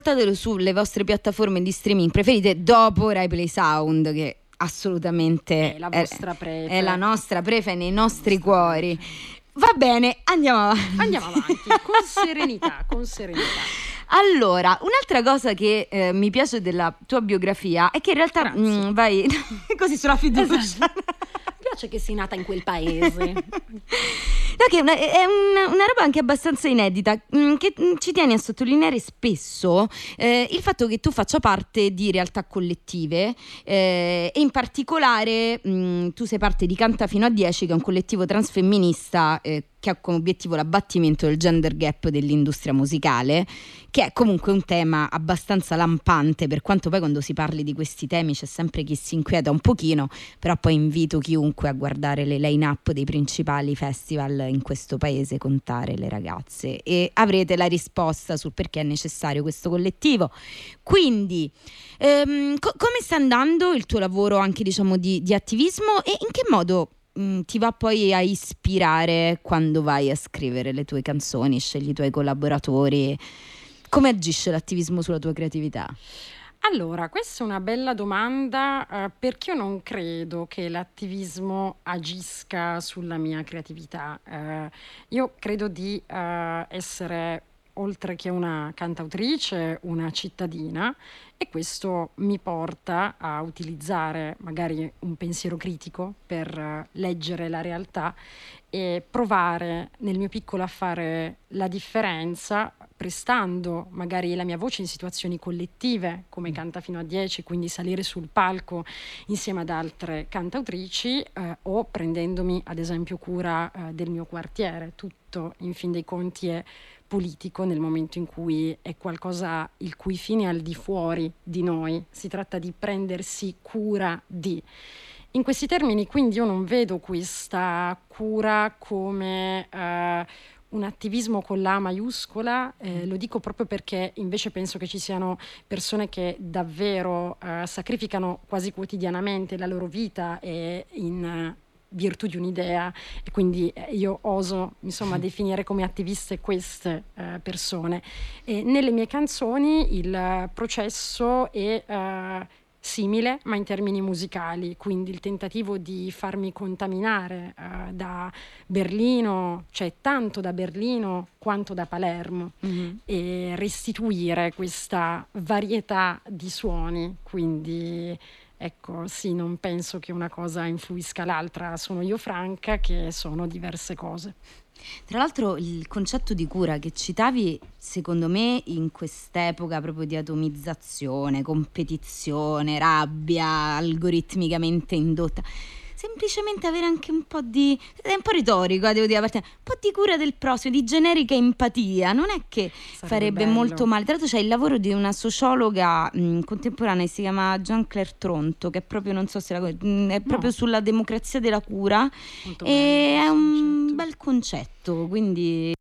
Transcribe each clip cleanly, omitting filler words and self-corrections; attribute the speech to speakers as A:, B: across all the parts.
A: Portatelo sulle vostre piattaforme di streaming preferite dopo Rai Play Sound, che assolutamente
B: è la vostra prefe.
A: È la nostra prefe nei nostri cuori. Va bene, andiamo avanti.
B: Con serenità, con serenità.
A: Allora, un'altra cosa che mi piace della tua biografia è che in realtà vai così sulla fiducia.
B: Esatto. Mi piace che sei nata in quel paese.
A: No, che è una roba anche abbastanza inedita, che ci tieni a sottolineare spesso il fatto che tu faccia parte di realtà collettive, e in particolare tu sei parte di Canta Fino a 10, che è un collettivo transfemminista che ha come obiettivo l'abbattimento del gender gap dell'industria musicale, che è comunque un tema abbastanza lampante, per quanto poi quando si parli di questi temi c'è sempre chi si inquieta un pochino, però poi invito chiunque a guardare le line-up dei principali festival in questo paese, contare le ragazze, e avrete la risposta sul perché è necessario questo collettivo. Quindi come sta andando il tuo lavoro anche, diciamo, di attivismo, e in che modo ti va poi a ispirare quando vai a scrivere le tue canzoni, scegli i tuoi collaboratori? Come agisce l'attivismo sulla tua creatività?
B: Allora, questa è una bella domanda, perché io non credo che l'attivismo agisca sulla mia creatività. Io credo di essere, oltre che una cantautrice, una cittadina, e questo mi porta a utilizzare magari un pensiero critico per leggere la realtà e provare nel mio piccolo a fare la differenza, prestando magari la mia voce in situazioni collettive come Canta Fino a 10, quindi salire sul palco insieme ad altre cantautrici, o prendendomi ad esempio cura del mio quartiere. Tutto in fin dei conti è politico nel momento in cui è qualcosa il cui fine è al di fuori di noi. Si tratta di prendersi cura di. In questi termini, quindi, io non vedo questa cura come un attivismo con la A maiuscola, lo dico proprio perché invece penso che ci siano persone che davvero sacrificano quasi quotidianamente la loro vita in virtù di un'idea, e quindi io oso definire come attiviste queste persone. E nelle mie canzoni il processo è simile, ma in termini musicali, quindi il tentativo di farmi contaminare da Berlino, cioè tanto da Berlino quanto da Palermo, e restituire questa varietà di suoni. Quindi ecco, sì, non penso che una cosa influisca l'altra, sono io Franca che sono diverse cose.
A: Tra l'altro il concetto di cura che citavi, secondo me in quest'epoca proprio di atomizzazione, competizione, rabbia algoritmicamente indotta, semplicemente avere anche un po' di, è un po' retorico, devo dire, un po' di cura del prossimo, di generica empatia, non è che farebbe molto male. Tra l'altro c'è il lavoro di una sociologa contemporanea che si chiama Jean-Claire Tronto, che è proprio, non so se è proprio sulla democrazia della cura, molto e è un bel concetto, quindi...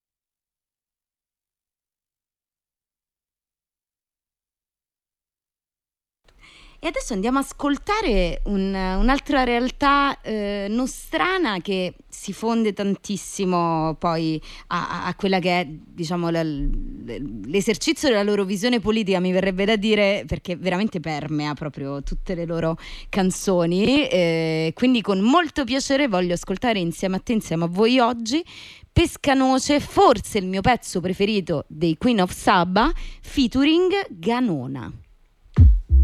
A: E adesso andiamo ad ascoltare un'altra realtà nostrana che si fonde tantissimo poi a quella che è, diciamo, l'esercizio della loro visione politica, mi verrebbe da dire, perché veramente permea proprio tutte le loro canzoni. Quindi con molto piacere voglio ascoltare insieme a te, insieme a voi oggi, Pescanoce, forse il mio pezzo preferito dei Queen of Saba, featuring Ganona.